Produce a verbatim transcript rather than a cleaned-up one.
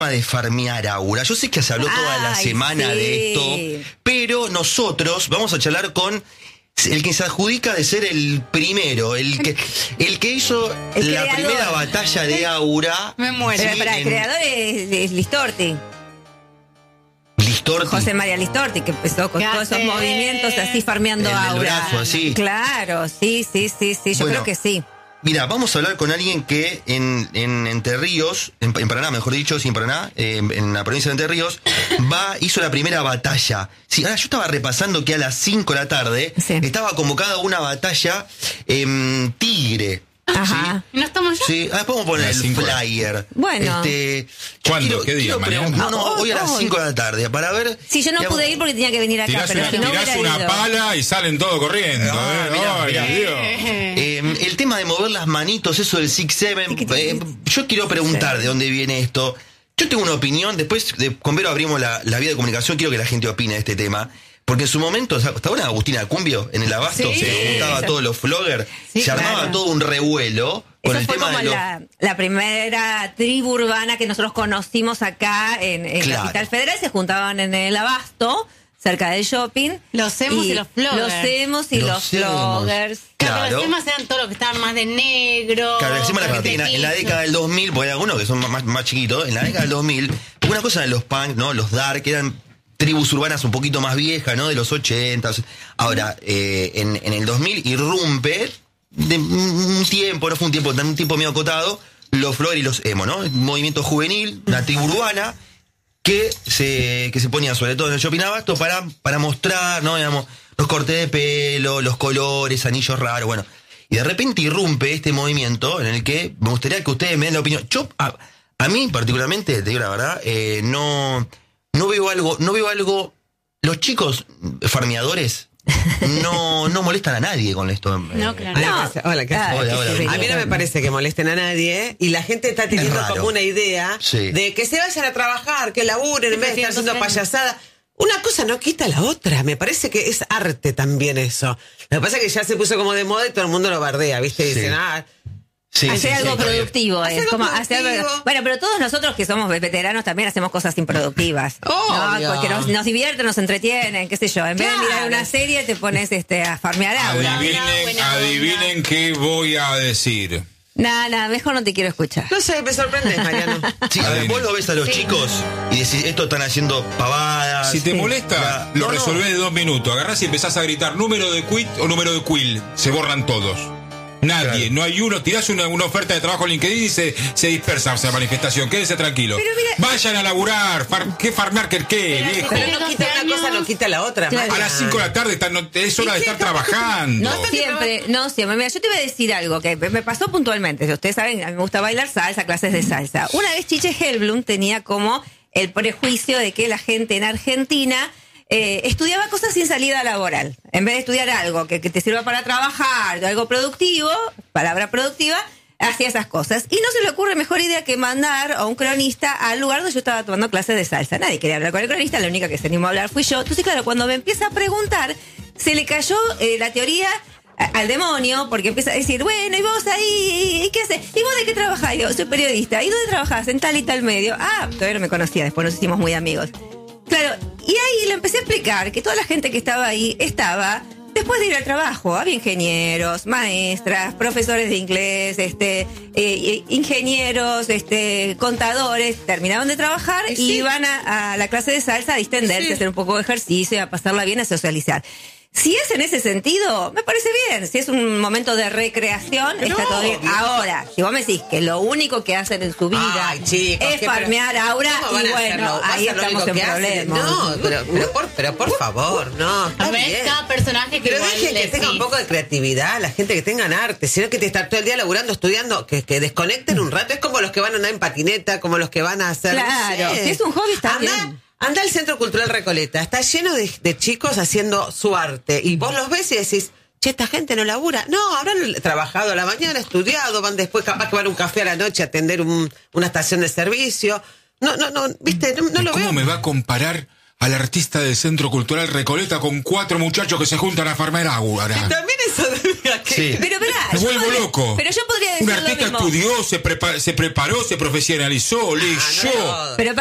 de farmear aura. Yo sé que se habló toda la Ay, semana sí. de esto, pero nosotros vamos a charlar con el que se adjudica de ser el primero, el que el que hizo El la creador. primera batalla de aura. Me muero. Pero para el en- creador es, es Listorti, Listorti. José María Listorti, que empezó con ¿Qué todos esos hace? movimientos así farmeando El del aura. brazo, así. Claro, sí, sí, sí, sí, yo Bueno, creo que sí. Mira, vamos a hablar con alguien que en, en Entre Ríos, en, en Paraná, mejor dicho, sí, en Paraná, eh, en, en la provincia de Entre Ríos, va, hizo la primera batalla. Sí, ahora yo estaba repasando que a las cinco de la tarde Sí. estaba convocada una batalla en Tigre. Ajá. ¿No estamos ya? Sí, ah, podemos poner A las el cinco. flyer. Bueno. Este, yo ¿Cuándo? quiero- ¿Qué día? quiero ¿Mañana? preguntar- No, no, hoy a las Hoy. cinco de la tarde, para ver. Sí, yo no digamos, pude ir porque tenía que venir acá, Tirás pero una, si no tirás hubiera una ido. pala y salen todos corriendo. Ah, ¿eh? mirá, Ay, mirá. Dios. Eh, el tema de mover las manitos, eso del six seven, Tiqui, tiqui, eh, tiqui. yo quiero preguntar de dónde viene esto. Yo tengo una opinión, después de, con Vero abrimos la, la vía de comunicación, quiero que la gente opine de este tema. Porque en su momento, ¿estaba una Agustina Cumbio en el Abasto? Sí. Se juntaba a todos los vloggers, Sí, se armaba claro. todo un revuelo con Eso el fue tema como de los... la, la primera tribu urbana que nosotros conocimos acá en, en Claro. Capital Federal. Se juntaban en el Abasto, cerca del shopping. Los emos y los bloggers. Los emos y Los los, emos. bloggers. Claro, Claro. los temas eran todos los que estaban más de negro. Claro, decimos la más gente que en, la- en la petizo. década del dos mil, porque hay algunos que son más, más chiquitos, en la década del dos mil, una cosa de los punk, ¿no? Los dark, eran tribus urbanas un poquito más viejas, ¿no? De los ochenta. Ahora, eh, en, en el dos mil irrumpe de un tiempo, no fue un tiempo, un tiempo medio acotado, los flores y los emo, ¿no? Un movimiento juvenil, una tribu urbana que se, que se ponía sobre todo en el shopping Abasto para, para mostrar, ¿no? Digamos, los cortes de pelo, los colores, anillos raros, bueno. Y de repente irrumpe este movimiento en el que me gustaría que ustedes me den la opinión. Yo, a, a mí particularmente, te digo la verdad, eh, no, no veo algo, no veo algo. Los chicos farmeadores no, no molestan a nadie con esto. No, claro. Hola, No. ¿qué hace? Hola, ¿qué hace? Ah, Hola, que hola, se hola. A mí no me veía. parece que molesten a nadie y la gente está teniendo raro. como una idea Sí. de que se vayan a trabajar, que laburen en vez de estar haciendo trescientos payasada. Una cosa no quita la otra, me parece que es arte también eso. Lo que pasa es que ya se puso como de moda y todo el mundo lo bardea, ¿viste? Y Sí. dicen, ah, Sí, hacer sí, sí, algo está bien. productivo, Hacer es algo como hacer algo- productivo. Bueno, pero todos nosotros que somos veteranos también hacemos cosas improductivas. Obvio. ¿no? Porque nos, nos divierten, nos entretienen, qué sé yo. En vez de Claro. mirar una serie te pones este a farmear aura. Adivinen, buena onda. adivinen qué voy a decir. Nada, nada, mejor no te quiero escuchar. no sé, me sorprendes, Mariano. Sí, a ver, vos lo ves a los chicos y decís, esto están haciendo pavadas. Si te Sí. molesta, Claro. lo No, no. resolvés de dos minutos. Agarrás y empezás a gritar número de quit o número de quill. Se borran todos. Nadie, Claro. no hay uno. Tirás una, una oferta de trabajo en LinkedIn y se, se dispersa esa manifestación. Quédense tranquilos. Pero mira- Vayan a laburar. Far- ¿Qué farmear que el qué, Pero viejo? Pero no doce quita una cosa, años. no quita la otra. Claro. A las cinco de la tarde están, no- es hora de estar trabajando. No siempre, no siempre. Mira, yo te voy a decir algo que me me pasó puntualmente. Si ustedes saben, a mí me gusta bailar salsa, clases de salsa. Una vez Chiche Hellblum tenía como el prejuicio de que la gente en Argentina eh, estudiaba cosas sin salida laboral. En vez de estudiar algo que, que te sirva para trabajar, algo productivo, palabra productiva, hacía esas cosas. Y no se le ocurre mejor idea que mandar a un cronista al lugar donde yo estaba tomando clases de salsa. Nadie quería hablar con el cronista, la única que se animó a hablar fui yo. Entonces, claro, cuando me empieza a preguntar, se le cayó eh, la teoría a- al demonio, porque empieza a decir, bueno, ¿y vos ahí? ¿Y qué haces? ¿Y vos de qué trabajás? Y yo, soy periodista. ¿Y dónde trabajás? En tal y tal medio. Ah, todavía no me conocía, después nos hicimos muy amigos. Claro, y ahí le empecé a explicar que toda la gente que estaba ahí estaba después de ir al trabajo. Había ingenieros, maestras, profesores de inglés, este, eh, ingenieros, este, contadores, terminaban de trabajar y Sí. iban a, a la clase de salsa a distenderse, Sí. a hacer un poco de ejercicio, a pasarla bien, a socializar. Si es en ese sentido, me parece bien. Si es un momento de recreación, Pero está todo bien. obvio. Ahora, si vos me decís que lo único que hacen en su vida Ay, chicos, es ¿qué, farmear pero- aura, ¿cómo van y a bueno, hacerlo? ¿Va a ahí ser lo estamos único en que hacen? problemas. No, pero, pero, por, pero por favor, no. Está A ver, bien. cada personaje que Pero igual dejen que le tenga un decís. poco de creatividad, la gente que tengan arte, sino que te estar todo el día laburando, estudiando, que, que desconecten un rato. Es como los que van a andar en patineta, como los que van a hacer. no Claro, sé. si es un hobby, está anda, bien. Anda al Centro Cultural Recoleta, está lleno de, de chicos haciendo su arte. Y vos los ves y decís, che, esta gente no labura. No, habrán trabajado a la mañana, estudiado, van después capaz que van a un café a la noche a atender un- una estación de servicio. No, no, no, viste, no, no lo ¿Cómo veo. me va a comparar al artista del Centro Cultural Recoleta con cuatro muchachos que se juntan a farmear agua. Que también eso debía que... Sí. Pero verá, Me yo vuelvo podría- loco. Pero yo podría decir Un lo artista mismo. estudió, se, prepa- se preparó, se profesionalizó, leyó. Ah, no, no. Pero